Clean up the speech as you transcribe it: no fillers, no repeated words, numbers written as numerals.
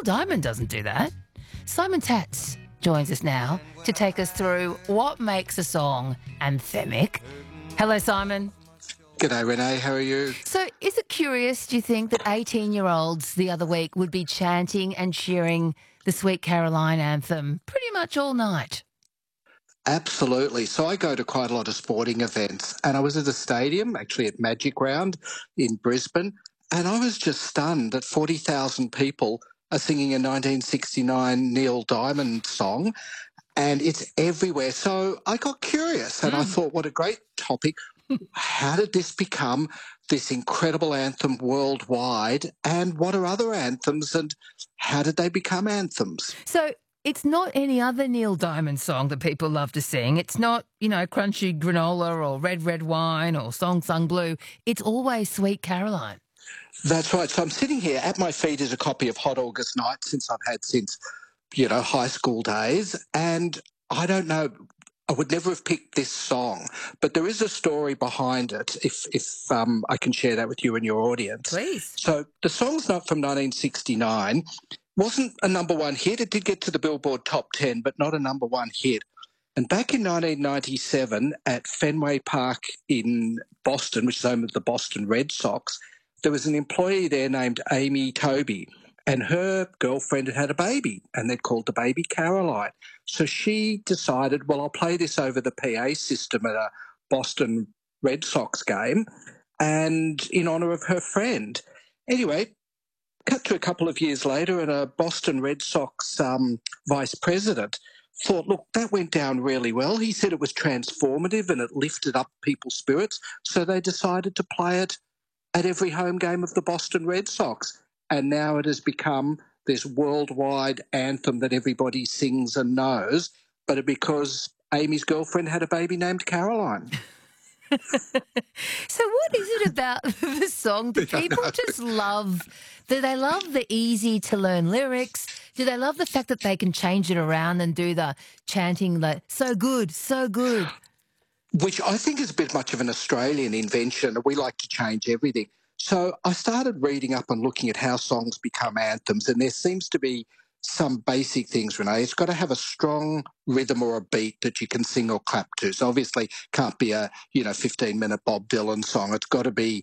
Diamond doesn't do that. Simon Tatz joins us now to take us through what makes a song anthemic. Hello, Simon. G'day, Renee. How are you? So is it curious, do you think, that 18-year-olds the other week would be chanting and cheering the Sweet Caroline anthem pretty much all night? Absolutely. So I go to quite a lot of sporting events, and I was at a stadium, actually at Magic Round in Brisbane, and I was just stunned that 40,000 people are singing a 1969 Neil Diamond song, and it's everywhere. So I got curious, and I thought, what a great topic. How did this become this incredible anthem worldwide, and what are other anthems, and how did they become anthems? So it's not any other Neil Diamond song that people love to sing. It's not, Crunchy Granola or Red, Red Wine or Song Sung Blue. It's always Sweet Caroline. That's right. So I'm sitting here. At my feet is a copy of Hot August Night since I've had since, high school days. And I don't know, I would never have picked this song, but there is a story behind it if I can share that with you and your audience. Please. So the song's not from 1969. Wasn't a number one hit. It did get to the Billboard Top 10, but not a number one hit. And back in 1997 at Fenway Park in Boston, which is home of the Boston Red Sox, there was an employee there named Amy Toby, and her girlfriend had had a baby, and they'd called the baby Caroline. So she decided, well, I'll play this over the PA system at a Boston Red Sox game and in honour of her friend. Anyway, cut to a couple of years later, and a Boston Red Sox vice president thought, look, that went down really well. He said it was transformative and it lifted up people's spirits, so they decided to play it at every home game of the Boston Red Sox. And now it has become this worldwide anthem that everybody sings and knows, but it because Amy's girlfriend had a baby named Caroline. So what is it about the song that people just love? Do they love the easy-to-learn lyrics? Do they love the fact that they can change it around and do the chanting like, so good, so good? Which I think is a bit much of an Australian invention. We like to change everything. So I started reading up and looking at how songs become anthems, and there seems to be some basic things, Renee. It's got to have a strong rhythm or a beat that you can sing or clap to. So obviously can't be a 15-minute Bob Dylan song. It's got to be